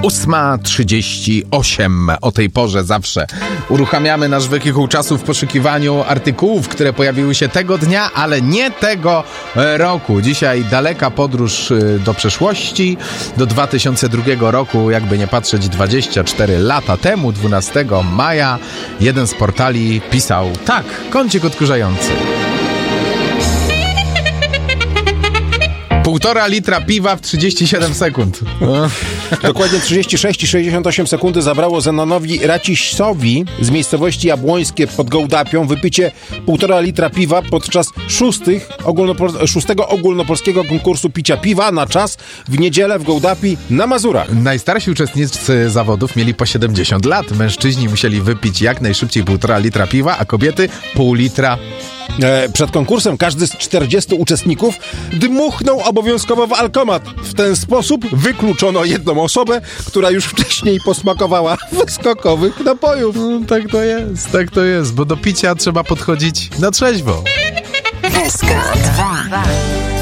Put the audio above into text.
8:38. O tej porze zawsze uruchamiamy nasz wehikuł czasu w poszukiwaniu artykułów, które pojawiły się tego dnia, ale nie tego roku. Dzisiaj daleka podróż do przeszłości, do 2002 roku, jakby nie patrzeć 24 lata temu, 12 maja, jeden z portali pisał tak, kącik odkurzający. 1,5 litra piwa w 37 sekund. Dokładnie 36,68 sekundy zabrało Zenonowi Racisowi z miejscowości Jabłońskie pod Gołdapią wypicie 1,5 litra piwa podczas 6. ogólnopolskiego konkursu picia piwa na czas w niedzielę w Gołdapi na Mazurach. Najstarsi uczestnicy zawodów mieli po 70 lat. Mężczyźni musieli wypić jak najszybciej 1,5 litra piwa, a kobiety pół litra. Przed konkursem każdy z 40 uczestników dmuchnął obowiązkowo w alkomat. W ten sposób wykluczono jedną osobę, która już wcześniej posmakowała wyskokowych napojów. Tak to jest, bo do picia trzeba podchodzić na trzeźwo. SK 2.